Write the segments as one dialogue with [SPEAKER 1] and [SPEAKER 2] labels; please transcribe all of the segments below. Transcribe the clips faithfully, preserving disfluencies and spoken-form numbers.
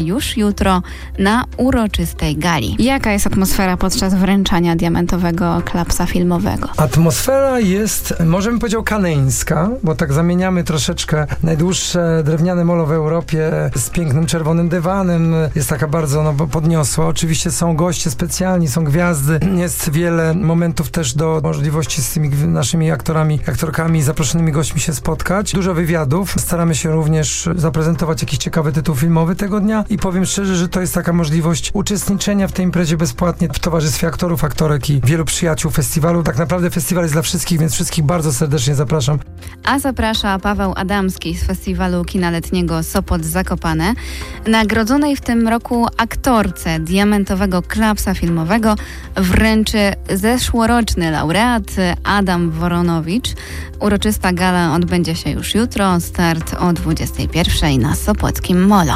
[SPEAKER 1] już jutro na uroczystej gali. Jaka jest atmosfera podczas wręczania diamentowego klapsa filmowego?
[SPEAKER 2] Atmosfera jest, możemy powiedzieć, kaneńska, bo tak zamieniamy troszeczkę najdłuższe drewniane molo w Europie z pięknym czerwonym dywanem. Jest taka bardzo no, podniosła. Oczywiście są goście specjalni, są gwiazdy. Jest wiele momentów też do możliwości z tymi naszymi aktorami, aktorkami, zaproszonymi gośćmi się spotkać. Dużo wywiadów. Staramy się również zaprezentować jakiś ciekawy tytuł filmowy tego dnia i powiem szczerze, że to jest taka możliwość uczestniczenia w tej imprezie bezpłatnie w towarzystwie aktorów, aktorek i wielu przyjaciół festiwalu. Tak naprawdę festiwal jest dla wszystkich, więc wszystkich bardzo serdecznie zapraszam.
[SPEAKER 1] A zaprasza Paweł Adamski z Festiwalu Kina Letniego Sopot Zakopane. Nagrodzonej w tym roku aktorce diamentowego klapsa filmowego wręczy zeszłoroczny laureat Adam Woronowicz. Uroczysta gala odbędzie się już jutro. Start o dwudziestej pierwszej na Sopockim Molo.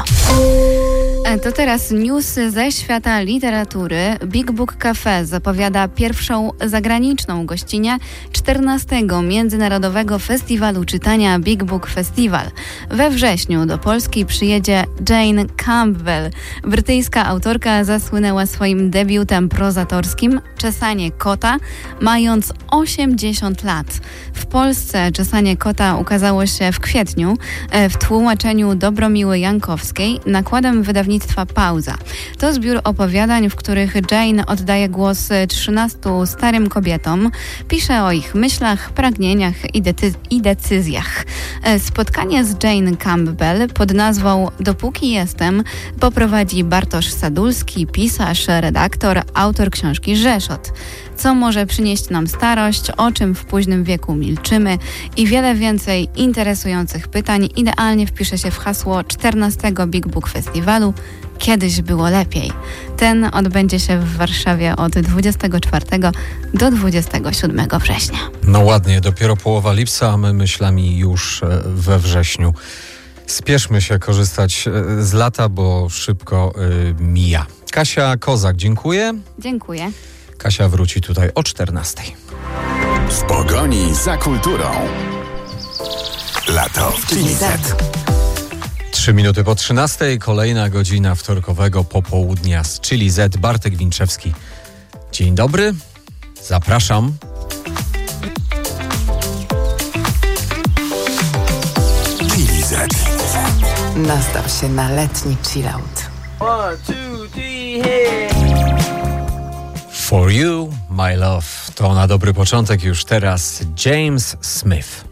[SPEAKER 1] To teraz newsy ze świata literatury. Big Book Cafe zapowiada pierwszą zagraniczną gościnę czternastego Międzynarodowego Festiwalu Czytania Big Book Festival. We wrześniu do Polski przyjedzie Jane Campbell. Brytyjska autorka zasłynęła swoim debiutem prozatorskim Czesanie kota, mając osiemdziesiąt lat. W Polsce Czesanie kota ukazało się w kwietniu w tłumaczeniu Dobromiły Jankowskiej nakładem wydawnictwa Pauza. To zbiór opowiadań, w których Jane oddaje głos trzynastu starym kobietom, pisze o ich myślach, pragnieniach i, decy- i decyzjach. Spotkanie z Jane Campbell pod nazwą Dopóki jestem poprowadzi Bartosz Sadulski, pisarz, redaktor, autor książki Rzeszot. Co może przynieść nam starość, o czym w późnym wieku milczymy i wiele więcej interesujących pytań idealnie wpisze się w hasło czternastego Big Book Festiwalu Kiedyś było lepiej. Ten odbędzie się w Warszawie od dwudziestego czwartego do dwudziestego siódmego września.
[SPEAKER 3] No ładnie, dopiero połowa lipca, a my myślami już we wrześniu. Spieszmy się korzystać z lata, bo szybko y, mija. Kasia Kozak, dziękuję.
[SPEAKER 1] Dziękuję.
[SPEAKER 3] Kasia wróci tutaj o czternastej.
[SPEAKER 4] W pogoni za kulturą. Lato w Chili Z.
[SPEAKER 3] Trzy minuty po trzynastej, kolejna godzina wtorkowego popołudnia z Chili Z. Bartek Winczewski. Dzień dobry, zapraszam.
[SPEAKER 4] Chili Z.
[SPEAKER 5] Nastaw się na letni chillout.
[SPEAKER 6] One, two, three, hey.
[SPEAKER 3] For You, My Love. To na dobry początek już teraz James Smith.